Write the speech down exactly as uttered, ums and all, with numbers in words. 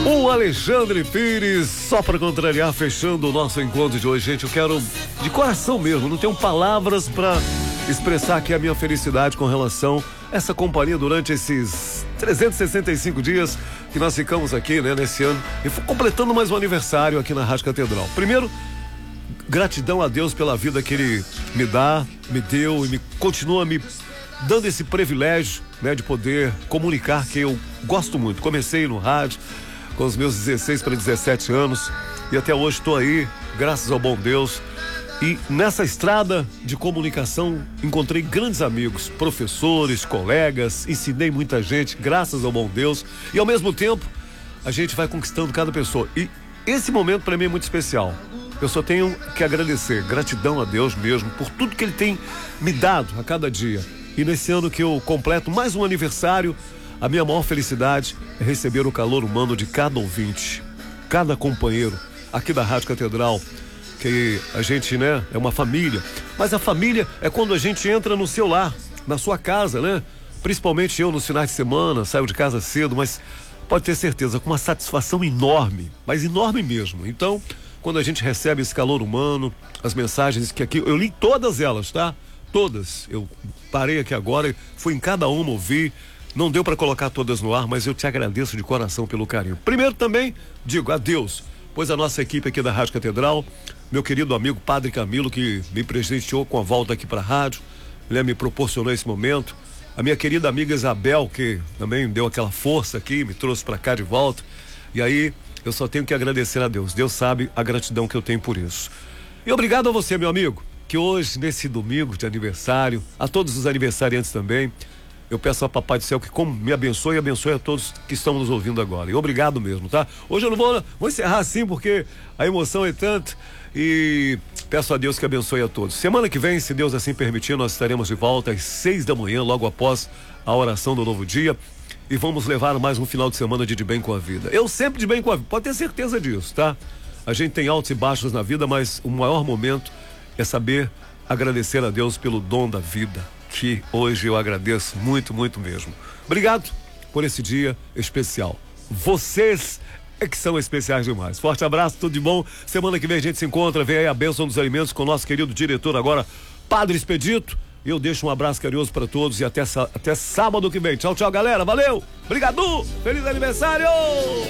O Alexandre Pires, só para contrariar, fechando o nosso encontro de hoje, gente, eu quero de coração mesmo, não tenho palavras para expressar aqui a minha felicidade com relação a essa companhia durante esses trezentos e sessenta e cinco dias que nós ficamos aqui, né, nesse ano, e completando mais um aniversário aqui na Rádio Catedral. Primeiro, gratidão a Deus pela vida que Ele me dá, me deu e me continua me dando esse privilégio, né, de poder comunicar, que eu gosto muito. Comecei no rádio com os meus dezesseis para dezessete anos e até hoje estou aí, graças ao bom Deus. E nessa estrada de comunicação encontrei grandes amigos, professores, colegas, ensinei muita gente, graças ao bom Deus. E ao mesmo tempo, a gente vai conquistando cada pessoa. E esse momento para mim é muito especial. Eu só tenho que agradecer, gratidão a Deus mesmo, por tudo que Ele tem me dado a cada dia. E nesse ano que eu completo mais um aniversário, a minha maior felicidade é receber o calor humano de cada ouvinte, cada companheiro aqui da Rádio Catedral, que a gente, né, é uma família. Mas a família é quando a gente entra no seu lar, na sua casa, né? Principalmente eu nos finais de semana, saio de casa cedo, mas pode ter certeza, com uma satisfação enorme, mas enorme mesmo. Então, quando a gente recebe esse calor humano, as mensagens que aqui, eu li todas elas, tá? Todas. Eu parei aqui agora, fui em cada uma ouvir, não deu para colocar todas no ar, mas eu te agradeço de coração pelo carinho. Primeiro também, digo adeus, pois a nossa equipe aqui da Rádio Catedral, meu querido amigo Padre Camilo, que me presenteou com a volta aqui para a rádio, ele me proporcionou esse momento, a minha querida amiga Isabel, que também deu aquela força aqui, me trouxe para cá de volta, e aí eu só tenho que agradecer a Deus, Deus sabe a gratidão que eu tenho por isso. E obrigado a você, meu amigo, que hoje, nesse domingo de aniversário, a todos os aniversariantes também, eu peço a Papai do Céu que como me abençoe e abençoe a todos que estão nos ouvindo agora. E obrigado mesmo, tá? Hoje eu não vou, vou encerrar assim porque a emoção é tanta e peço a Deus que abençoe a todos. Semana que vem, se Deus assim permitir, nós estaremos de volta às seis da manhã, logo após a oração do novo dia, e vamos levar mais um final de semana de De Bem com a Vida. Eu sempre de bem com a vida, pode ter certeza disso, tá? A gente tem altos e baixos na vida, mas o maior momento é saber agradecer a Deus pelo dom da vida, que hoje eu agradeço muito, muito mesmo. Obrigado por esse dia especial. Vocês é que são especiais demais. Forte abraço, tudo de bom. Semana que vem a gente se encontra, vem aí a bênção dos alimentos com o nosso querido diretor agora, Padre Expedito. Eu deixo um abraço carinhoso para todos e até, até sábado que vem. Tchau, tchau, galera. Valeu. Obrigado. Feliz aniversário.